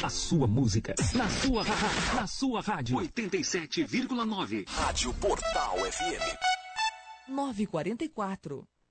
A sua música, na sua rádio. 87,9. Rádio Portal FM. 9h44.